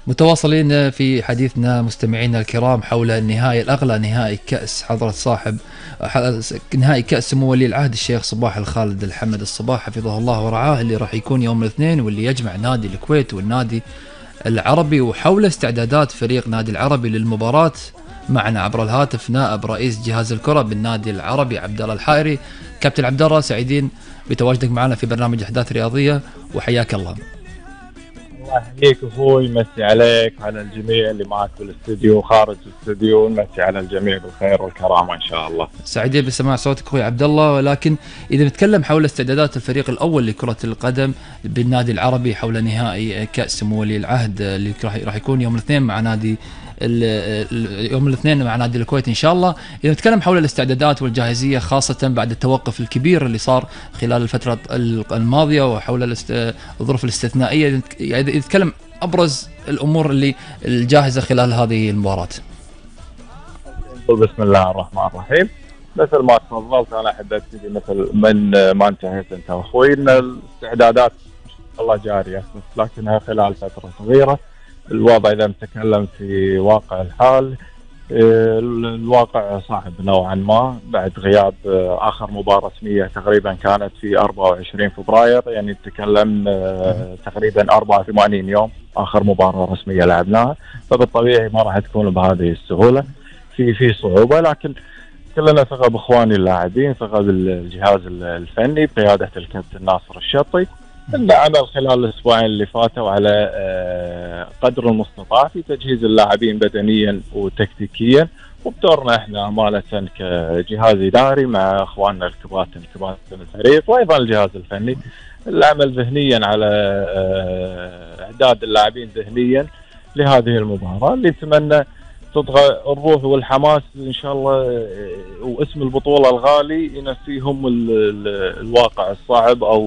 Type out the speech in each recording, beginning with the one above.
متواصلين في حديثنا مستمعينا الكرام حول النهائي الأغلى، نهائي كأس حضرة صاحب نهائي كأس سمو ولي العهد الشيخ صباح الخالد الحمد الصباح حفظه الله ورعاه، اللي راح يكون يوم الاثنين، واللي يجمع نادي الكويت والنادي العربي. وحول استعدادات فريق نادي العربي للمباراة معنا عبر الهاتف نائب رئيس جهاز الكرة بالنادي العربي عبد الله الحائري. كابتن عبد الله، سعيدين بتواجدك معنا في برنامج أحداث رياضية، وحياك الله. الله يحييك اخوي، مسي عليك وعلى الجميع اللي معك في الاستديو وخارج الاستديو، ونمسي على الجميع بالخير والكرامه ان شاء الله. سعيدين بسماع صوتك اخوي عبد الله. ولكن اذا نتكلم حول استعدادات الفريق الاول لكره القدم بالنادي العربي حول نهائي كاس سمو ولي العهد اللي راح يكون يوم الاثنين مع نادي الكويت ان شاء الله. اذا نتكلم حول الاستعدادات والجاهزيه خاصه بعد التوقف الكبير اللي صار خلال الفتره الماضيه وحول الظروف الاستثنائيه، اذا نتكلم ابرز الامور اللي الجاهزه خلال هذه المباراه. بسم الله الرحمن الرحيم. مثل ما تفضلت انا احب ابتدي مثل من ما انتهيت انت واخوي، ان الاستعدادات ان شاء الله جاريه لكنها خلال فتره صغيره. الوضع إذا نتكلم في واقع الحال، الواقع صعب نوعا ما بعد غياب آخر مباراة رسمية تقريبا كانت في 24 فبراير، يعني نتكلم تقريبا 84 يوم آخر مباراة رسمية لعبناها، فبالطبيعي ما راح تكون بهذه السهولة، في صعوبة. لكن كلنا ثقة بإخواني اللاعبين، ثقة بالجهاز الفني بقيادة الكابتن ناصر الشطي، إن عمل خلال الأسبوعين اللي فاتوا على قدر المستطاع في تجهيز اللاعبين بدنيا وتكتيكيا، وبدورنا احنا أمانة كجهاز إداري مع إخواننا الكباتن الفريق وأيضا الجهاز الفني، العمل ذهنيا على إعداد اللاعبين ذهنيا لهذه المباراة اللي نتمنى تطغى الروح والحماس ان شاء الله، واسم البطولة الغالي ينسيهم الواقع الصعب او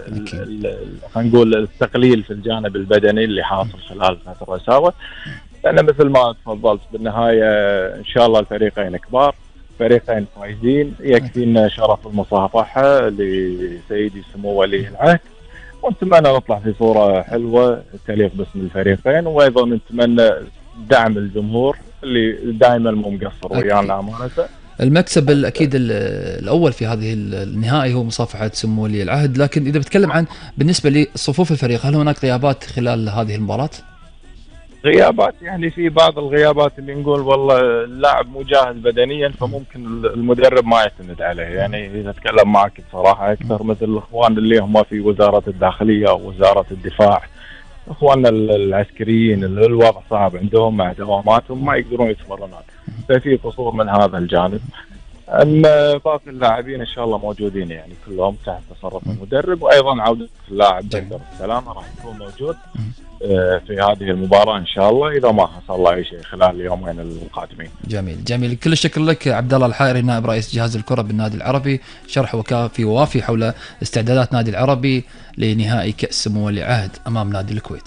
خلينا نقول التقليل في الجانب البدني اللي حاصل خلال الفترة سوا. انا مثل ما تفضلت بالنهاية ان شاء الله الفريقين كبار، فريقين فايزين، يكفينا شرف المصافحة لسيدي سمو ولي العهد، ونتمنى نطلع في صورة حلوة تليق باسم الفريقين، وايضا نتمنى دعم الجمهور اللي دائما مو مقصر ويانا امانه. المكسب الاكيد الاول في هذه النهائي هو مصافحه سمو ولي العهد، لكن اذا بتكلم عن بالنسبه لصفوف الفريق، هل هناك غيابات خلال هذه المباراه؟ غيابات يعني في بعض الغيابات اللي نقول والله اللاعب مو جاهز بدنيا، فممكن المدرب ما يعتمد عليه. يعني اذا اتكلم معك بصراحه اكثر، مثل الاخوان اللي هم في وزاره الداخليه او وزاره الدفاع، اخواننا العسكريين اللي الوضع صعب عندهم مع دواماتهم ما يقدرون يتمرنون، ففي قصور من هذا الجانب. اما باقي اللاعبين ان شاء الله موجودين يعني كلهم تحت تصرف المدرب، وايضا عوده اللاعب بندر السلامه راح يكون موجود في هذه المباراه ان شاء الله اذا ما حصل الله اي شيء خلال اليومين القادمين. جميل. كل الشكر لك عبد الله الحائري نائب رئيس جهاز الكره بالنادي العربي، شرح وكافي ووافي حول استعدادات نادي العربي لنهائي كأس سمو ولي العهد امام نادي الكويت.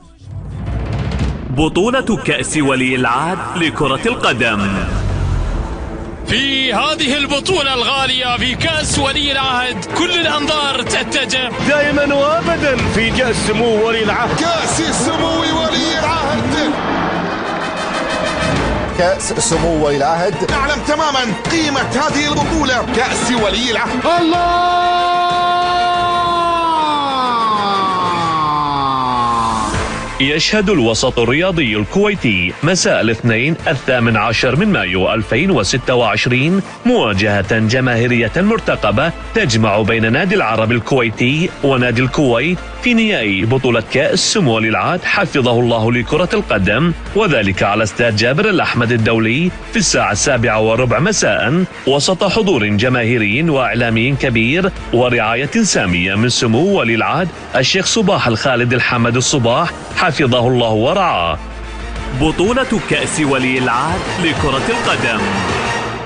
بطولة كأس ولي العهد لكرة القدم. في هذه البطولة الغالية في كأس ولي العهد كل الأنظار تتجه دائما وابدا في كأس سمو ولي العهد، كأس سمو ولي العهد، كأس سمو ولي العهد. نعلم تماما قيمة هذه البطولة، كأس ولي العهد. الله يشهد الوسط الرياضي الكويتي مساء الاثنين 18 من مايو 2026 مواجهة جماهيرية مرتقبة تجمع بين نادي العرب الكويتي ونادي الكويت في نهائي بطولة كأس سمو ولي العهد حفظه الله لكرة القدم، وذلك على استاد جابر الأحمد الدولي في الساعة 7:15 مساء وسط حضور جماهيري وإعلامي كبير ورعاية سامية من سمو ولي العهد الشيخ صباح الخالد الحمد الصباح حفظه الله ورعاه. بطولة كأس ولي العهد لكرة القدم.